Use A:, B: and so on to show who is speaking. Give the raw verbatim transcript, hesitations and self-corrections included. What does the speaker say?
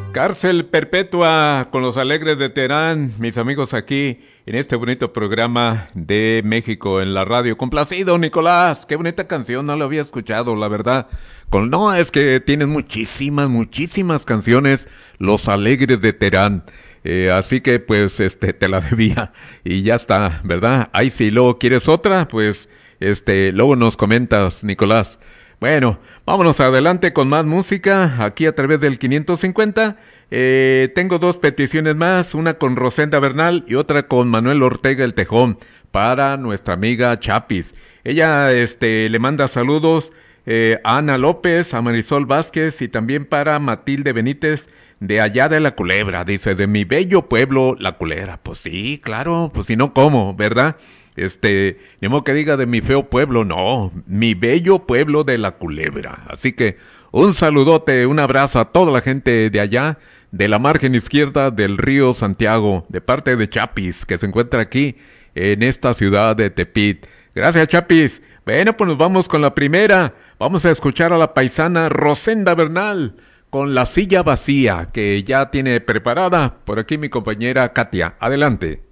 A: Cárcel perpetua con los alegres de Teherán, mis amigos aquí en este bonito programa de México en la radio. Complacido, Nicolás, qué bonita canción, no la había escuchado, la verdad. Con, no, es que tienen muchísimas, muchísimas canciones, los alegres de Teherán. Eh, así que pues este te la debía y ya está, ¿verdad? Ahí si luego quieres otra, pues este luego nos comentas, Nicolás. Bueno, vámonos adelante con más música, aquí a través del quinientos cincuenta. Eh, tengo dos peticiones más, una con Rosenda Bernal y otra con Manuel Ortega el Tejón, para nuestra amiga Chapis. Ella este le manda saludos eh, a Ana López, a Marisol Vázquez y también para Matilde Benítez, de allá de La Culebra, dice, de mi bello pueblo, La Culebra. Pues sí, claro, pues si no, ¿cómo, verdad? Este, ni modo que diga de mi feo pueblo, no, mi bello pueblo de La Culebra. Así que un saludote, un abrazo a toda la gente de allá, de la margen izquierda del río Santiago, de parte de Chapis, que se encuentra aquí en esta ciudad de Tepit. Gracias, Chapis. Bueno, pues nos vamos con la primera. Vamos a escuchar a la paisana Rosenda Bernal con La Silla Vacía, que ya tiene preparada por aquí mi compañera Katia. Adelante.